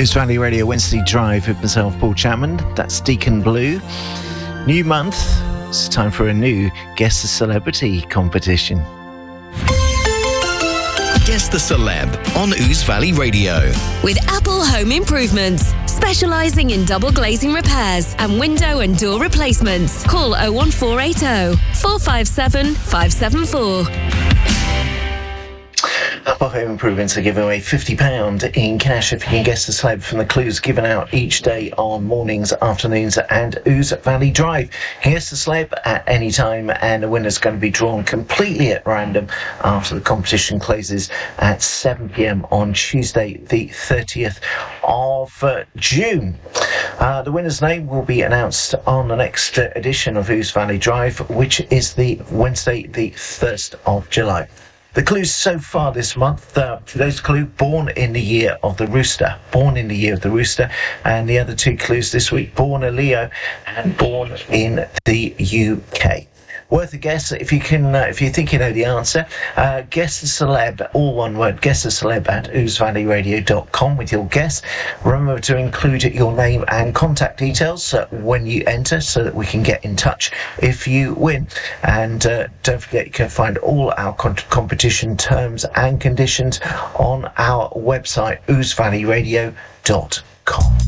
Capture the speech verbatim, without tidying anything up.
Ouse Valley Radio Wednesday Drive with myself, Paul Chapman. That's Deacon Blue. New month. It's time for a new Guess the Celebrity competition. Guess the Celeb on Ouse Valley Radio. With Apple Home Improvements, specialising in double glazing repairs and window and door replacements. Call oh one four eight oh, four five seven, five seven four. Apple Home Improvements are giving away fifty pounds in cash if you can guess the celeb from the clues given out each day on mornings, afternoons and Ouse Valley Drive. Guess the celeb at any time, and the winner's going to be drawn completely at random after the competition closes at seven p.m. on Tuesday the thirtieth of uh, June. Uh, the winner's name will be announced on the next uh, edition of Ouse Valley Drive, which is the Wednesday the first of July. The clues so far this month, uh, today's clue, born in the year of the rooster. Born in the year of the rooster. And the other two clues this week, born a Leo and born in the U K. Worth a guess. If you can, uh, if you think you know the answer, uh, guess the celeb, all one word, guess the celeb at ouse valley radio dot com with your guess. Remember to include your name and contact details uh, when you enter so that we can get in touch if you win. And uh, don't forget, you can find all our con- competition terms and conditions on our website, ouse valley radio dot com.